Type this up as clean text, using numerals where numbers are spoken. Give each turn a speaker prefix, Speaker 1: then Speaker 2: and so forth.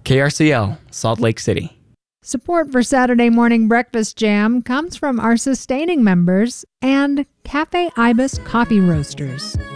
Speaker 1: KRCL, Salt Lake City.
Speaker 2: Support for Saturday Morning Breakfast Jam comes from our sustaining members and Cafe Ibis Coffee Roasters.